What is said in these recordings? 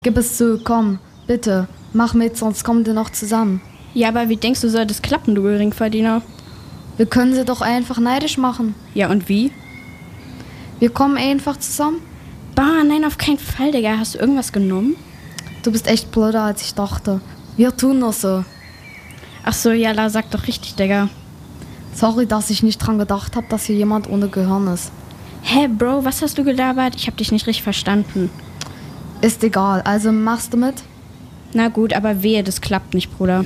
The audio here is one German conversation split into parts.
Gib es zu, komm, bitte, mach mit, sonst kommen wir noch zusammen. Ja, aber wie denkst du, soll das klappen, du Geringverdiener? Wir können sie doch einfach neidisch machen. Ja, und wie? Wir kommen einfach zusammen. Bah, nein, auf keinen Fall, Digga. Hast du irgendwas genommen? Du bist echt blöder, als ich dachte. Wir tun nur so. Ach so, ja, la, sag doch richtig, Digga. Sorry, dass ich nicht dran gedacht habe, dass hier jemand ohne Gehirn ist. Hä, Bro, was hast du gelabert? Ich hab dich nicht richtig verstanden. Ist egal, also machst du mit? Na gut, aber wehe, das klappt nicht, Bruder.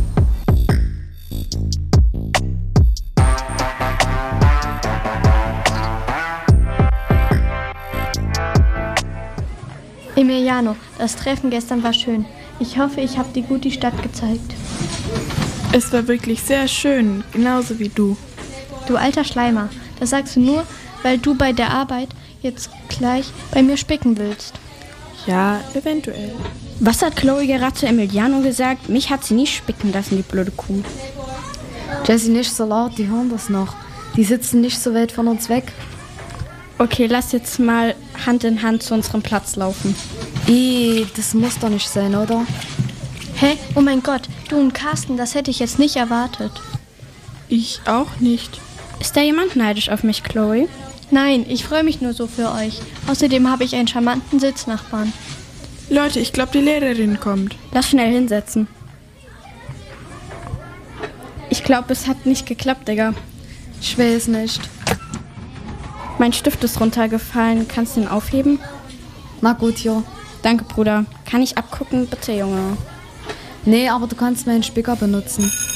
Emiliano, das Treffen gestern war schön. Ich hoffe, ich habe dir gut die Stadt gezeigt. Es war wirklich sehr schön, genauso wie du. Du alter Schleimer, das sagst du nur, weil du bei der Arbeit jetzt gleich bei mir spicken willst. Ja, eventuell. Was hat Chloe gerade zu Emiliano gesagt? Mich hat sie nie spicken lassen, die blöde Kuh. Jessie, nicht so laut, die hören das noch. Die sitzen nicht so weit von uns weg. Okay, lass jetzt mal Hand in Hand zu unserem Platz laufen. Das muss doch nicht sein, oder? Hä? Oh mein Gott, du und Carsten, das hätte ich jetzt nicht erwartet. Ich auch nicht. Ist da jemand neidisch auf mich, Chloe? Nein, ich freue mich nur so für euch. Außerdem habe ich einen charmanten Sitznachbarn. Leute, ich glaube, die Lehrerin kommt. Lass schnell hinsetzen. Ich glaube, es hat nicht geklappt, Digga. Ich weiß nicht. Mein Stift ist runtergefallen. Kannst du ihn aufheben? Na gut, ja. Danke, Bruder. Kann ich abgucken? Bitte, Junge. Nee, aber du kannst meinen Spicker benutzen.